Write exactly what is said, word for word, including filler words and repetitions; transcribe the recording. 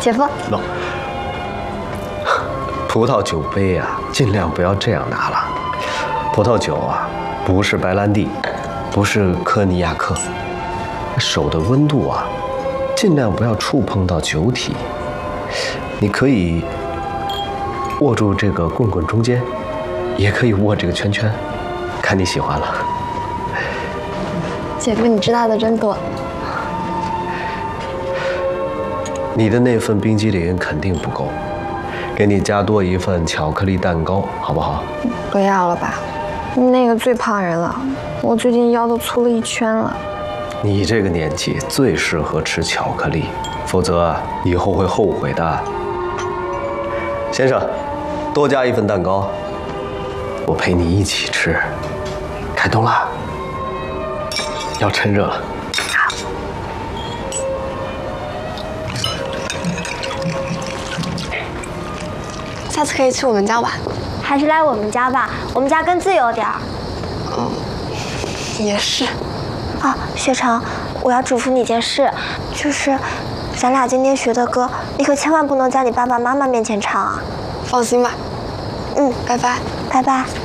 姐夫。 喏，葡萄酒杯啊，尽量不要这样拿了。葡萄酒啊，不是白兰地，不是科尼亚克。手的温度啊，尽量不要触碰到酒体。你可以握住这个棍棍中间，也可以握这个圈圈，看你喜欢了。 姐夫，你知道的真多。 你的那份冰激凌肯定不够，给你加多一份巧克力蛋糕，好不好？ 不要了吧，那个最胖人了，我最近腰都粗了一圈了。 你这个年纪最适合吃巧克力，否则以后会后悔的。先生，多加一份蛋糕，我陪你一起吃。开动了，要趁热了。 好。 下次可以去我们家玩， 还是来我们家吧，我们家更自由点儿。 嗯，也是。 啊，雪成，我要嘱咐你件事，就是咱俩今天学的歌，你可千万不能在你爸爸妈妈面前唱啊。 放心吧。嗯，拜拜。 拜拜。